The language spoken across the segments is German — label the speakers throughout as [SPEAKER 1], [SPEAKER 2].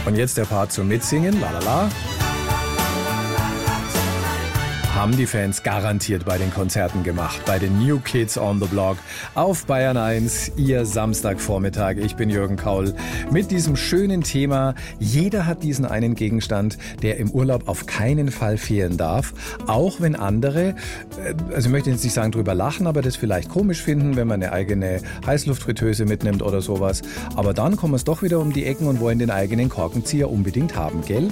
[SPEAKER 1] Und jetzt der Part zum Mitsingen. Lalala. Haben die Fans garantiert bei den Konzerten gemacht, bei den New Kids on the Block auf Bayern 1, Ihr Samstagvormittag. Ich bin Jürgen Kaul mit diesem schönen Thema. Jeder hat diesen einen Gegenstand, der im Urlaub auf keinen Fall fehlen darf, auch wenn andere, also ich möchte jetzt nicht sagen drüber lachen, aber das vielleicht komisch finden, wenn man eine eigene Heißluftfritteuse mitnimmt oder sowas. Aber dann kommen es doch wieder um die Ecken und wollen den eigenen Korkenzieher unbedingt haben, gell?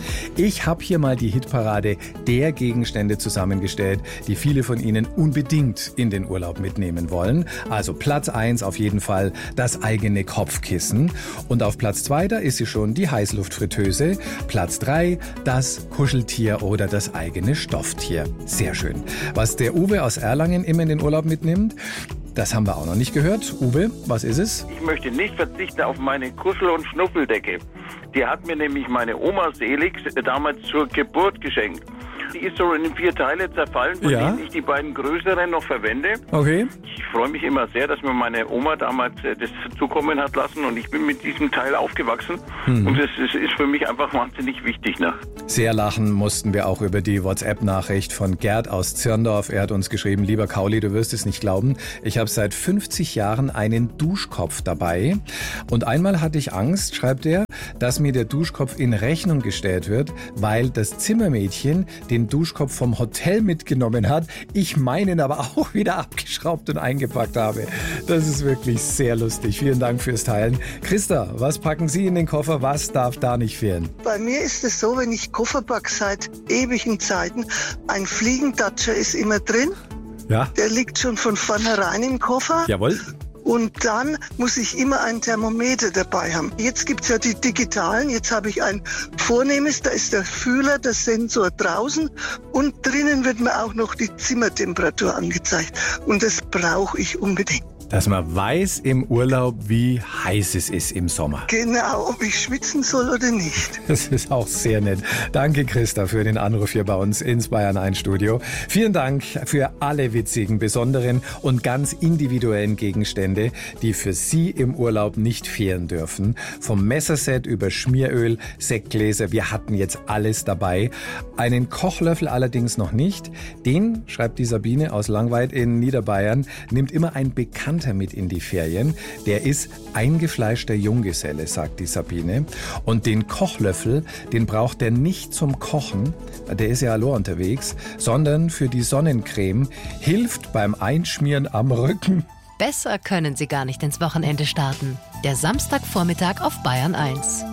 [SPEAKER 1] Ich habe hier mal die Hitparade der Gegenstände zusammengestellt, die viele von Ihnen unbedingt in den Urlaub mitnehmen wollen. Also Platz 1 auf jeden Fall das eigene Kopfkissen. Und auf Platz 2, da ist sie schon, die Heißluftfritteuse. Platz 3, das Kuscheltier oder das eigene Stofftier. Sehr schön. Was der Uwe aus Erlangen immer in den Urlaub mitnimmt, das haben wir auch noch nicht gehört. Uwe, was ist es?
[SPEAKER 2] Ich möchte nicht verzichten auf meine Kuschel- und Schnuffeldecke. Die hat mir nämlich meine Oma Selix damals zur Geburt geschenkt. Die ist so in 4 Teile zerfallen, von denen ich die beiden größeren noch verwende.
[SPEAKER 1] Okay.
[SPEAKER 2] Ich freue mich immer sehr, dass mir meine Oma damals das zukommen hat lassen und ich bin mit diesem Teil aufgewachsen. Und das ist für mich einfach wahnsinnig wichtig. Ne?
[SPEAKER 1] Sehr lachen mussten wir auch über die WhatsApp-Nachricht von Gerd aus Zirndorf. Er hat uns geschrieben, lieber Kauli, du wirst es nicht glauben, ich habe seit 50 Jahren einen Duschkopf dabei. Und einmal hatte ich Angst, schreibt er, dass mir der Duschkopf in Rechnung gestellt wird, weil das Zimmermädchen den Duschkopf vom Hotel mitgenommen hat, ich meinen aber auch wieder abgeschraubt und eingepackt habe. Das ist wirklich sehr lustig. Vielen Dank fürs Teilen. Christa, was packen Sie in den Koffer? Was darf da nicht fehlen?
[SPEAKER 3] Bei mir ist es so, wenn ich Koffer packe seit ewigen Zeiten, ein Fliegendatscher ist immer drin.
[SPEAKER 1] Ja.
[SPEAKER 3] Der liegt schon von vornherein im Koffer.
[SPEAKER 1] Jawohl.
[SPEAKER 3] Und dann muss ich immer ein Thermometer dabei haben. Jetzt gibt's ja die digitalen. Jetzt habe ich ein vornehmes, da ist der Fühler, der Sensor draußen und drinnen wird mir auch noch die Zimmertemperatur angezeigt. Und das brauche ich unbedingt.
[SPEAKER 1] Dass man weiß im Urlaub, wie heiß es ist im Sommer.
[SPEAKER 3] Genau, ob ich schwitzen soll oder nicht.
[SPEAKER 1] Das ist auch sehr nett. Danke, Christa, für den Anruf hier bei uns ins Bayern 1 Studio. Vielen Dank für alle witzigen, besonderen und ganz individuellen Gegenstände, die für Sie im Urlaub nicht fehlen dürfen. Vom Messerset über Schmieröl, Sektgläser, wir hatten jetzt alles dabei. Einen Kochlöffel allerdings noch nicht. Den, schreibt die Sabine aus Langweid in Niederbayern, nimmt immer ein Bekannter mit in die Ferien. Der ist eingefleischter Junggeselle, sagt die Sabine. Und den Kochlöffel, den braucht er nicht zum Kochen, der ist ja allein unterwegs, sondern für die Sonnencreme, hilft beim Einschmieren am Rücken.
[SPEAKER 4] Besser können Sie gar nicht ins Wochenende starten. Der Samstagvormittag auf Bayern 1.